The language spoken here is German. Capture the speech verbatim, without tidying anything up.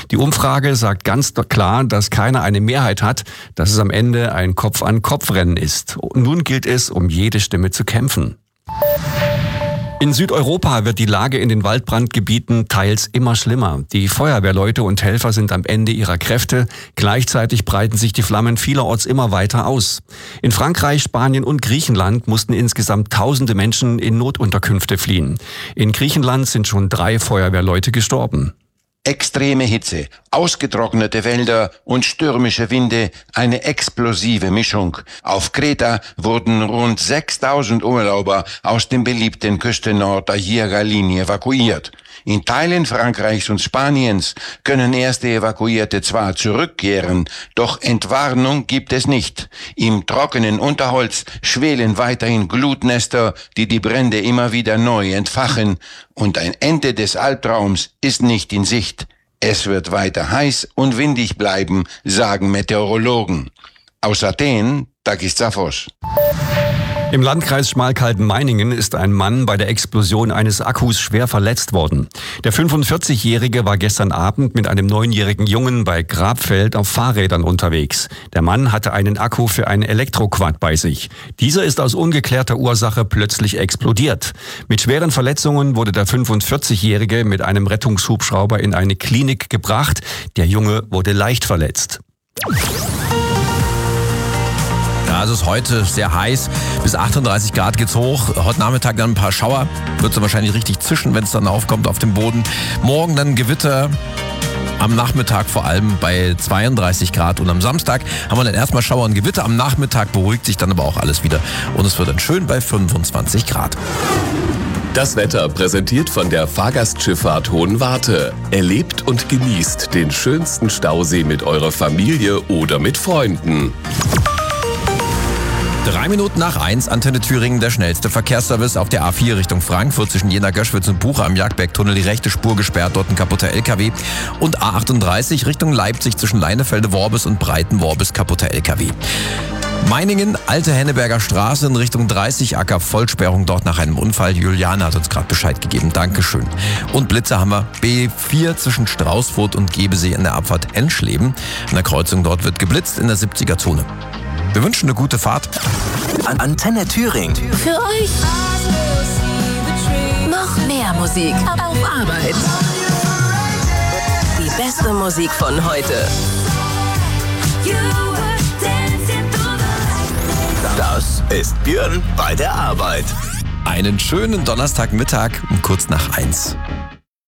Die Umfrage sagt ganz klar, dass keiner eine Mehrheit hat, dass es am Ende ein Kopf-an-Kopf-Rennen ist. Und nun gilt es, um jede Stimme zu kämpfen. In Südeuropa wird die Lage in den Waldbrandgebieten teils immer schlimmer. Die Feuerwehrleute und Helfer sind am Ende ihrer Kräfte. Gleichzeitig breiten sich die Flammen vielerorts immer weiter aus. In Frankreich, Spanien und Griechenland mussten insgesamt tausende Menschen in Notunterkünfte fliehen. In Griechenland sind schon drei Feuerwehrleute gestorben. Extreme Hitze, ausgetrocknete Wälder und stürmische Winde, eine explosive Mischung. Auf Kreta wurden rund sechstausend Urlauber aus dem beliebten Küstenort Aguirre-Linie evakuiert. In Teilen Frankreichs und Spaniens können erste Evakuierte zwar zurückkehren, doch Entwarnung gibt es nicht. Im trockenen Unterholz schwelen weiterhin Glutnester, die die Brände immer wieder neu entfachen, und ein Ende des Albtraums ist nicht in Sicht. Es wird weiter heiß und windig bleiben, sagen Meteorologen. Aus Athen, Takis Zaphos. Im Landkreis Schmalkalden-Meiningen ist ein Mann bei der Explosion eines Akkus schwer verletzt worden. Der fünfundvierzigjährige war gestern Abend mit einem neunjährigen Jungen bei Grabfeld auf Fahrrädern unterwegs. Der Mann hatte einen Akku für ein Elektroquad bei sich. Dieser ist aus ungeklärter Ursache plötzlich explodiert. Mit schweren Verletzungen wurde der fünfundvierzigjährige mit einem Rettungshubschrauber in eine Klinik gebracht. Der Junge wurde leicht verletzt. Ja, es ist heute sehr heiß, bis achtunddreißig Grad geht's hoch. Heute Nachmittag dann ein paar Schauer, wird es wahrscheinlich richtig zischen, wenn es dann aufkommt auf dem Boden. Morgen dann Gewitter, am Nachmittag vor allem bei zweiunddreißig Grad, und am Samstag haben wir dann erstmal Schauer und Gewitter. Am Nachmittag beruhigt sich dann aber auch alles wieder und es wird dann schön bei fünfundzwanzig Grad. Das Wetter präsentiert von der Fahrgastschifffahrt Hohenwarte. Erlebt und genießt den schönsten Stausee mit eurer Familie oder mit Freunden. Drei Minuten nach eins, Antenne Thüringen, der schnellste Verkehrsservice auf der A vier Richtung Frankfurt zwischen Jena-Göschwitz und Buche am Jagdbergtunnel. Die rechte Spur gesperrt, dort ein kaputter L K W. Und A achtunddreißig Richtung Leipzig zwischen Leinefelde-Worbis und Breiten-Worbis, kaputter L K W. Meiningen, Alte Henneberger Straße in Richtung dreißig Acker, Vollsperrung dort nach einem Unfall. Juliane hat uns gerade Bescheid gegeben, Dankeschön. Und Blitze haben wir B vier zwischen Straußfurt und Gebesee in der Abfahrt Enschleben. An der Kreuzung dort wird geblitzt in der siebziger Zone. Wir wünschen eine gute Fahrt. Antenne Thüringen. Für euch noch mehr Musik auf Arbeit. Die beste Musik von heute. Das ist Björn bei der Arbeit. Einen schönen Donnerstagmittag um kurz nach eins.